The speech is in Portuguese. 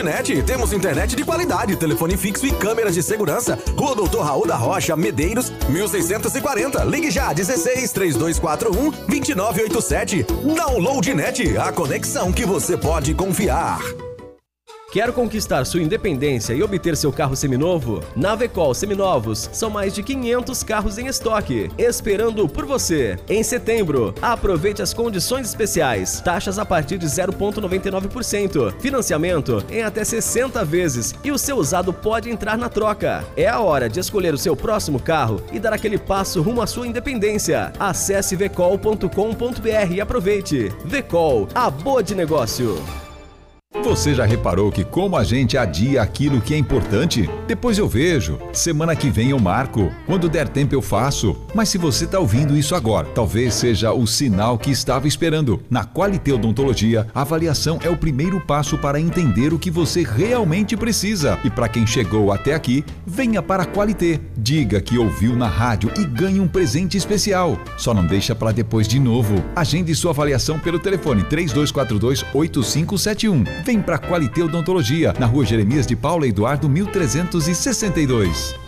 Loadnet. Temos internet de qualidade, telefone fixo e câmeras de segurança. Rua Doutor Raul da Rocha, Medeiros, 1640. Ligue já, 16 3241 2987. Downloadnet, a conexão que você pode confiar. Quer conquistar sua independência e obter seu carro seminovo? Na Vecol Seminovos, são mais de 500 carros em estoque, esperando por você. Em setembro, aproveite as condições especiais. Taxas a partir de 0,99%. Financiamento em até 60 vezes e o seu usado pode entrar na troca. É a hora de escolher o seu próximo carro e dar aquele passo rumo à sua independência. Acesse vecol.com.br e aproveite. Vecol, a boa de negócio. Você já reparou que como a gente adia aquilo que é importante? Depois eu vejo, semana que vem eu marco, quando der tempo eu faço. Mas se você está ouvindo isso agora, talvez seja o sinal que estava esperando. Na Qualité Odontologia, a avaliação é o primeiro passo para entender o que você realmente precisa. E para quem chegou até aqui, venha para a Qualité. Diga que ouviu na rádio e ganhe um presente especial. Só não deixa para depois de novo. Agende sua avaliação pelo telefone 3242-8571. Vem para Qualité Odontologia, na Rua Jeremias de Paula Eduardo 1362.